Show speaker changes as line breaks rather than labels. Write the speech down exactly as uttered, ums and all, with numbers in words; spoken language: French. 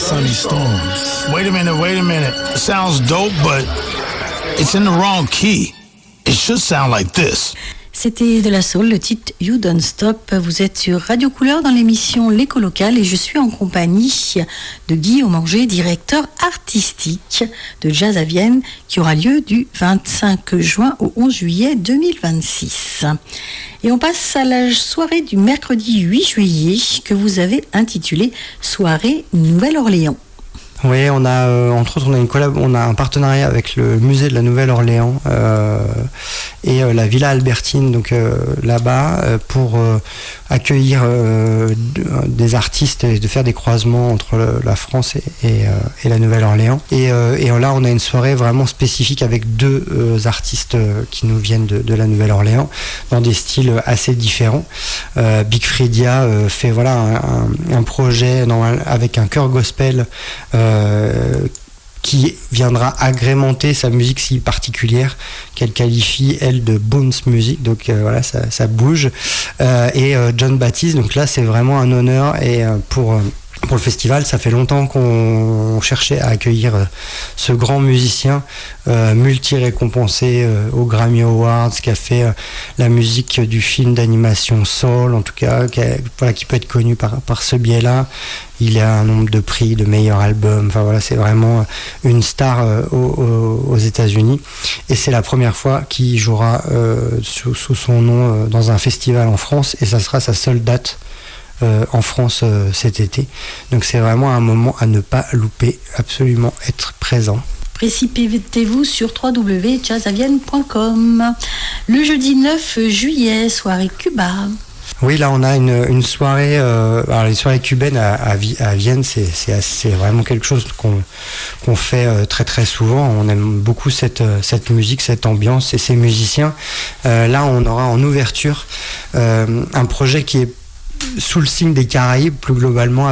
Sonny Storms. Wait a minute, wait a minute. It sounds dope, but it's in the wrong key. It should sound like this.
C'était de la soul, le titre You Don't Stop. Vous êtes sur Radio Couleur dans l'émission L'écho local et je suis en compagnie de Guillaume Anger, directeur artistique de Jazz à Vienne, qui aura lieu du vingt-cinq juin au onze juillet deux mille vingt-six. Et on passe à la soirée du mercredi huit juillet que vous avez intitulée Soirée Nouvelle-Orléans.
Oui, on a euh, entre autres on a une collab, on a un partenariat avec le musée de la Nouvelle-Orléans euh, et euh, la Villa Albertine, donc euh, là-bas euh, pour euh, accueillir euh, des artistes et de faire des croisements entre le, la France et, et, euh, et la Nouvelle-Orléans. Et, euh, et là, on a une soirée vraiment spécifique avec deux euh, artistes qui nous viennent de, de la Nouvelle-Orléans dans des styles assez différents. Euh, Big Freedia euh, fait voilà un, un, un projet dans, avec un chœur gospel. Euh, Euh, qui viendra agrémenter sa musique si particulière qu'elle qualifie elle de bounce music, donc euh, voilà ça, ça bouge euh, et euh, John Baptiste, donc là c'est vraiment un honneur et euh, pour euh, pour le festival, ça fait longtemps qu'on cherchait à accueillir ce grand musicien euh, multi-récompensé euh, aux Grammy Awards, qui a fait euh, la musique du film d'animation Soul, en tout cas, qui, a, voilà, qui peut être connu par, par ce biais-là. Il a un nombre de prix de meilleur album. Enfin voilà, c'est vraiment une star euh, aux, aux États-Unis. Et c'est la première fois qu'il jouera euh, sous, sous son nom euh, dans un festival en France, et ça sera sa seule date Euh, en France euh, cet été. Donc c'est vraiment un moment à ne pas louper, absolument être présent.
Précipitez-vous sur w w w point jazz à vienne point com. Le jeudi neuf juillet, soirée Cuba.
Oui, là on a une, une soirée, euh, alors les soirées cubaines à, à, à Vienne, c'est, c'est, c'est vraiment quelque chose qu'on, qu'on fait euh, très très souvent. On aime beaucoup cette, cette musique, cette ambiance et ces musiciens. Euh, là on aura en ouverture euh, un projet qui est sous le signe des Caraïbes plus globalement,